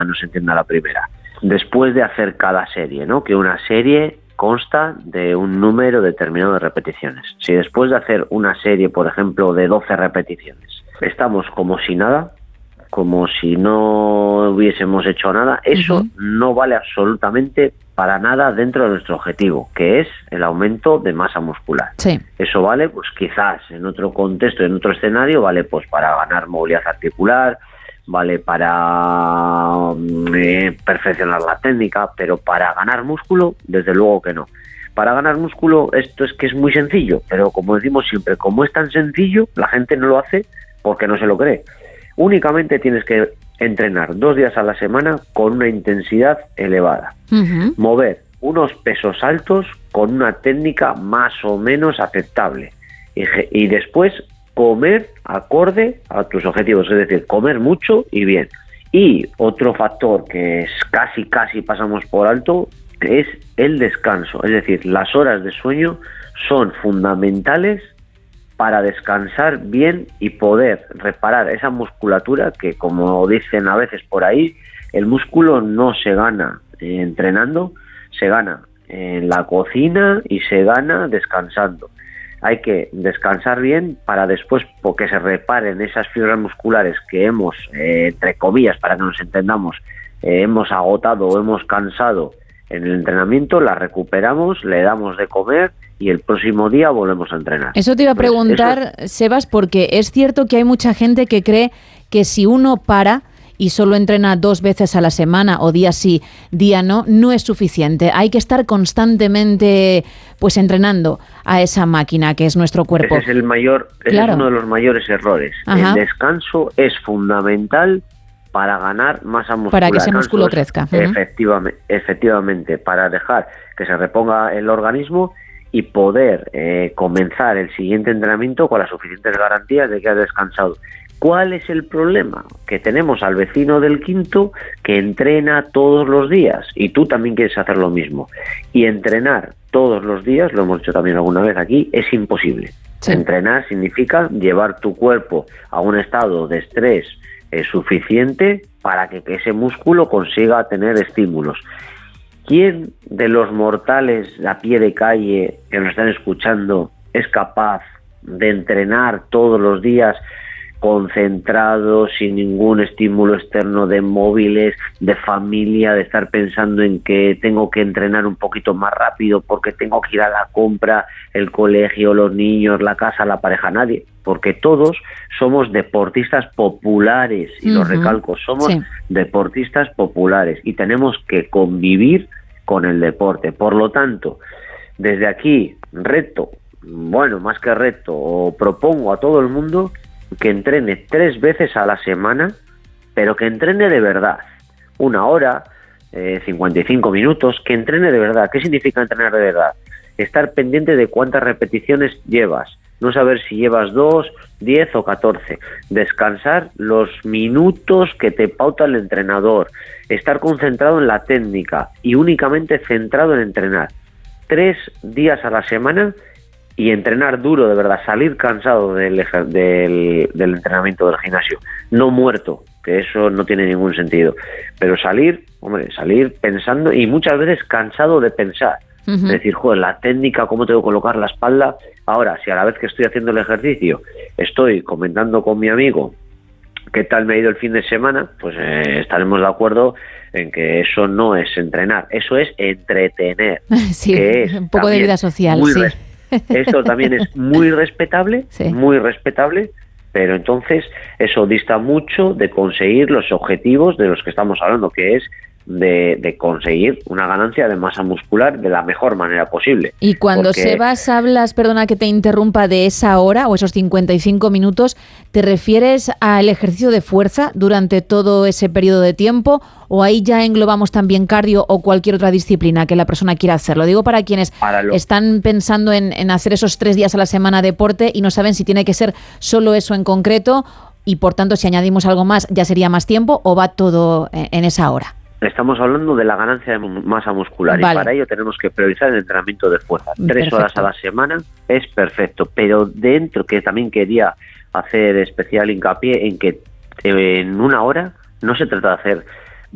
no se entienda la primera. Después de hacer cada serie, ¿no? Que una serie consta de un número determinado de repeticiones. Si después de hacer una serie, por ejemplo, de 12 repeticiones, estamos como si nada, como si no hubiésemos hecho nada, eso no vale absolutamente para nada dentro de nuestro objetivo, que es el aumento de masa muscular. Sí. Eso vale, pues quizás en otro contexto, en otro escenario, vale pues para ganar movilidad articular, vale para perfeccionar la técnica, pero para ganar músculo, desde luego que no. Para ganar músculo esto es que es muy sencillo, pero como decimos siempre, como es tan sencillo, la gente no lo hace porque no se lo cree. Únicamente tienes que entrenar 2 días a la semana con una intensidad elevada. Mover unos pesos altos con una técnica más o menos aceptable. Y después comer acorde a tus objetivos, es decir, comer mucho y bien. Y otro factor que es casi pasamos por alto es el descanso. Es decir, las horas de sueño son fundamentales para descansar bien y poder reparar esa musculatura que, como dicen a veces por ahí, el músculo no se gana entrenando, se gana en la cocina y se gana descansando. Hay que descansar bien para después porque se reparen esas fibras musculares que hemos, entre comillas, para que nos entendamos, hemos agotado o hemos cansado en el entrenamiento, las recuperamos, le damos de comer y el próximo día volvemos a entrenar. Eso te iba a preguntar, Sebas, porque es cierto que hay mucha gente que cree que si uno para y solo entrena 2 veces a la semana o día sí, día no, no es suficiente. Hay que estar constantemente pues entrenando a esa máquina que es nuestro cuerpo. Ese es uno de los mayores errores. Ajá. El descanso es fundamental para ganar masa muscular. Para que ese músculo crezca. Efectivamente, para dejar que se reponga el organismo y poder comenzar el siguiente entrenamiento con las suficientes garantías de que has descansado. ¿Cuál es el problema? Que tenemos al vecino del quinto que entrena todos los días y tú también quieres hacer lo mismo. Y entrenar todos los días, lo hemos dicho también alguna vez aquí, es imposible. Sí. Entrenar significa llevar tu cuerpo a un estado de estrés suficiente para que ese músculo consiga tener estímulos. ¿Quién de los mortales a pie de calle que nos están escuchando es capaz de entrenar todos los días concentrado, sin ningún estímulo externo de móviles, de familia, de estar pensando en que tengo que entrenar un poquito más rápido porque tengo que ir a la compra, el colegio, los niños, la casa, la pareja? Nadie, porque todos somos deportistas populares, y lo recalco, somos deportistas populares y tenemos que convivir con el deporte. Por lo tanto, desde aquí más que reto, o propongo a todo el mundo que entrene 3 veces a la semana, pero que entrene de verdad. 1 hora, 55 minutos, que entrene de verdad. ¿Qué significa entrenar de verdad? Estar pendiente de cuántas repeticiones llevas, no saber si llevas 2, 10 o 14. Descansar los minutos que te pauta el entrenador. Estar concentrado en la técnica y únicamente centrado en entrenar. 3 días a la semana y entrenar duro, de verdad, salir cansado del entrenamiento del gimnasio, no muerto, que eso no tiene ningún sentido, pero salir pensando y muchas veces cansado de pensar. Es decir, la técnica, cómo tengo que colocar la espalda. Ahora, si a la vez que estoy haciendo el ejercicio estoy comentando con mi amigo qué tal me ha ido el fin de semana, pues estaremos de acuerdo en que eso no es entrenar, eso es entretener. Sí, que es un poco de vida social, sí. Esto también es muy respetable, pero entonces eso dista mucho de conseguir los objetivos de los que estamos hablando, que es de conseguir una ganancia de masa muscular de la mejor manera posible. Y cuando, Sebas, hablas, perdona que te interrumpa, de esa hora o esos 55 minutos, ¿te refieres al ejercicio de fuerza durante todo ese periodo de tiempo o ahí ya englobamos también cardio o cualquier otra disciplina que la persona quiera hacer? Lo digo para quienes están pensando en hacer esos 3 días a la semana deporte y no saben si tiene que ser solo eso en concreto y, por tanto, si añadimos algo más ya sería más tiempo, o va todo en esa hora. Estamos hablando de la ganancia de masa muscular y para ello tenemos que priorizar el entrenamiento de fuerza. 3 horas a la semana es perfecto, pero dentro, que también quería hacer especial hincapié en que en 1 hora no se trata de hacer